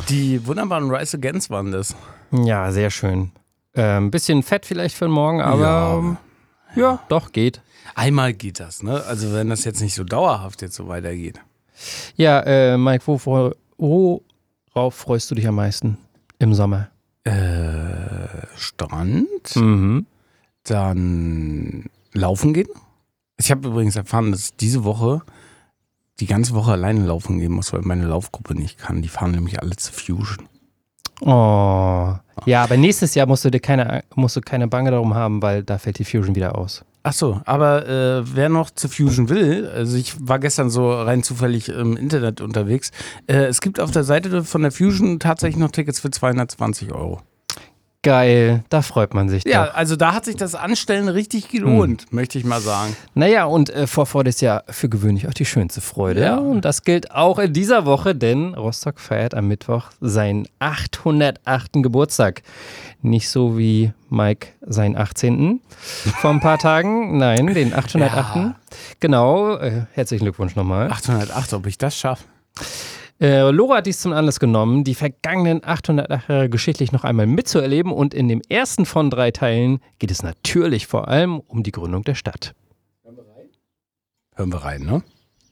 Die wunderbaren Rise Against waren das. Ja, sehr schön. Ein bisschen fett vielleicht für den Morgen, aber ja, doch, geht. Einmal geht das, ne? Also wenn das jetzt nicht so dauerhaft jetzt so weitergeht. Ja, Mike, worauf freust du dich am meisten im Sommer? Strand. Mhm. Dann laufen gehen. Ich habe übrigens erfahren, dass ich diese Woche die ganze Woche alleine laufen gehen muss, weil meine Laufgruppe nicht kann. Die fahren nämlich alle zu Fusion. Oh. Ja, aber nächstes Jahr musst du keine Bange darum haben, weil da fällt die Fusion wieder aus. Ach so, aber wer noch zu Fusion will, also ich war gestern so rein zufällig im Internet unterwegs, es gibt auf der Seite von der Fusion tatsächlich noch Tickets für 220 €. Geil, da freut man sich doch. Ja, also da hat sich das Anstellen richtig gelohnt, möchte ich mal sagen. Naja, und Vorfreude ist ja für gewöhnlich auch die schönste Freude. Ja. Und das gilt auch in dieser Woche, denn Rostock feiert am Mittwoch seinen 808. Geburtstag. Nicht so wie Mike seinen 18. vor ein paar Tagen. Nein, den 808. Ja. Genau, herzlichen Glückwunsch nochmal. 808, ob ich das schaffe? Lora hat dies zum Anlass genommen, die vergangenen 808 Jahre geschichtlich noch einmal mitzuerleben, und in dem ersten von 3 Teilen geht es natürlich vor allem um die Gründung der Stadt. Hören wir rein, ne?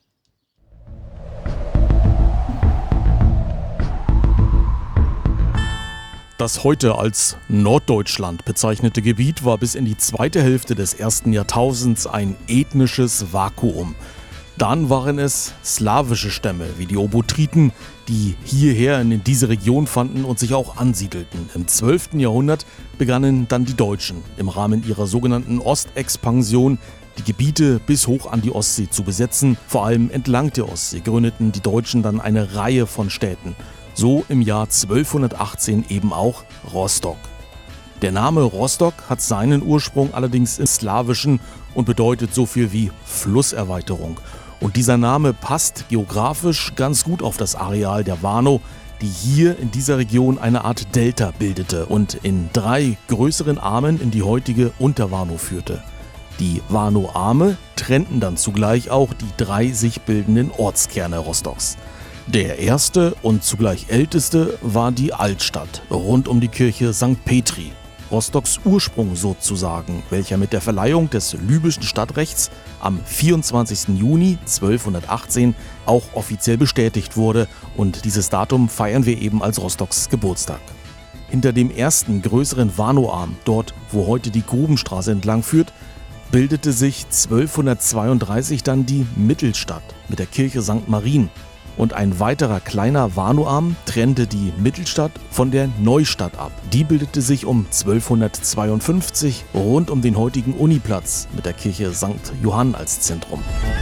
Das heute als Norddeutschland bezeichnete Gebiet war bis in die zweite Hälfte des ersten Jahrtausends ein ethnisches Vakuum. Dann waren es slawische Stämme wie die Obotriten, die hierher in diese Region fanden und sich auch ansiedelten. Im 12. Jahrhundert begannen dann die Deutschen im Rahmen ihrer sogenannten Ostexpansion die Gebiete bis hoch an die Ostsee zu besetzen. Vor allem entlang der Ostsee gründeten die Deutschen dann eine Reihe von Städten. So im Jahr 1218 eben auch Rostock. Der Name Rostock hat seinen Ursprung allerdings im Slawischen und bedeutet so viel wie Flusserweiterung. Und dieser Name passt geografisch ganz gut auf das Areal der Warnow, die hier in dieser Region eine Art Delta bildete und in 3 größeren Armen in die heutige Unterwarnow führte. Die Warnow-Arme trennten dann zugleich auch die 3 sich bildenden Ortskerne Rostocks. Der erste und zugleich älteste war die Altstadt rund um die Kirche St. Petri. Rostocks Ursprung sozusagen, welcher mit der Verleihung des libyschen Stadtrechts am 24. Juni 1218 auch offiziell bestätigt wurde, und dieses Datum feiern wir eben als Rostocks Geburtstag. Hinter dem ersten größeren Warnow-Arm, dort wo heute die Grubenstraße entlang führt, bildete sich 1232 dann die Mittelstadt mit der Kirche St. Marien. Und ein weiterer kleiner Warnow-Arm trennte die Mittelstadt von der Neustadt ab. Die bildete sich um 1252 rund um den heutigen Uniplatz mit der Kirche St. Johann als Zentrum.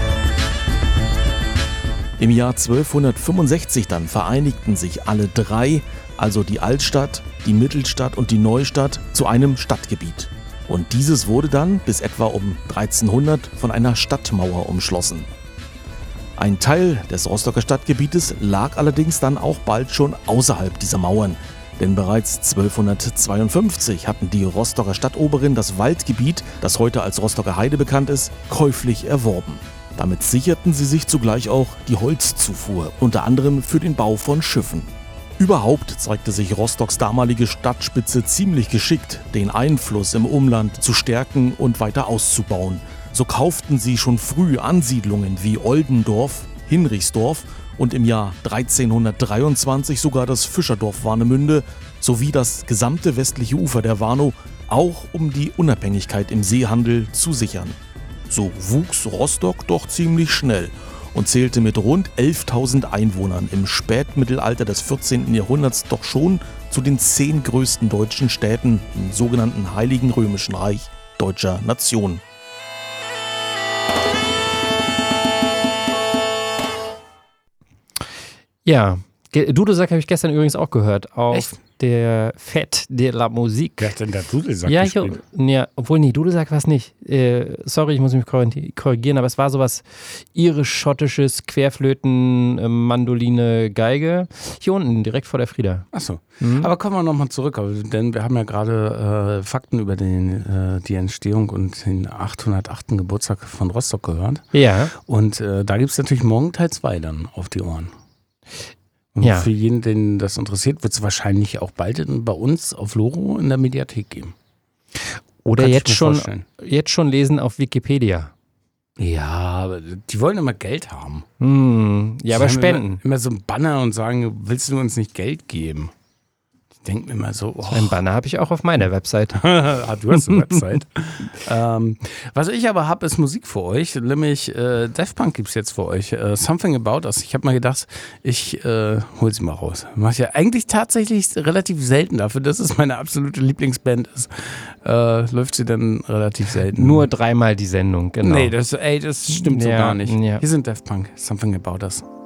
Im Jahr 1265 dann vereinigten sich alle 3, also die Altstadt, die Mittelstadt und die Neustadt, zu einem Stadtgebiet. Und dieses wurde dann bis etwa um 1300 von einer Stadtmauer umschlossen. Ein Teil des Rostocker Stadtgebietes lag allerdings dann auch bald schon außerhalb dieser Mauern, denn bereits 1252 hatten die Rostocker Stadtoberen das Waldgebiet, das heute als Rostocker Heide bekannt ist, käuflich erworben. Damit sicherten sie sich zugleich auch die Holzzufuhr, unter anderem für den Bau von Schiffen. Überhaupt zeigte sich Rostocks damalige Stadtspitze ziemlich geschickt, den Einfluss im Umland zu stärken und weiter auszubauen. So kauften sie schon früh Ansiedlungen wie Oldendorf, Hinrichsdorf und im Jahr 1323 sogar das Fischerdorf Warnemünde sowie das gesamte westliche Ufer der Warnow, auch um die Unabhängigkeit im Seehandel zu sichern. So wuchs Rostock doch ziemlich schnell und zählte mit rund 11.000 Einwohnern im Spätmittelalter des 14. Jahrhunderts doch schon zu den 10 größten deutschen Städten im sogenannten Heiligen Römischen Reich deutscher Nation. Ja, Dudelsack habe ich gestern übrigens auch gehört auf Echt? der Fête de la Musique. Wer hat denn der Dudelsack Ja, gespielt? obwohl, nee, Dudelsack war es nicht. Sorry, ich muss mich korrigieren, aber es war sowas irisch-schottisches, Querflöten, Mandoline, Geige. Hier unten, direkt vor der Frieda. Achso. Aber kommen wir nochmal zurück, denn wir haben ja gerade Fakten über die Entstehung und den 808. Geburtstag von Rostock gehört. Ja. Und da gibt es natürlich morgen Teil 2 dann auf die Ohren. Und Ja. für jeden, den das interessiert, wird es wahrscheinlich auch bald bei uns auf Loro in der Mediathek geben. Oder Kann ich jetzt mir schon, vorstellen. jetzt schon lesen auf Wikipedia. Ja, aber die wollen immer Geld haben. Ja, aber Die haben spenden. Immer so ein Banner und sagen, willst du uns nicht Geld geben? Ich denke mir immer so, Ein Banner habe ich auch auf meiner Website. Du hast eine Website. Was ich aber habe, ist Musik für euch. Nämlich Daft Punk gibt es jetzt für euch. Something About Us. Ich habe mal gedacht, ich hol sie mal raus. Mache ich ja eigentlich tatsächlich relativ selten dafür, dass es meine absolute Lieblingsband ist. Läuft sie dann relativ selten. Nur 3-mal die Sendung, genau. Nee, das stimmt so Ja, gar nicht. ja. Hier sind Daft Punk. Something About Us.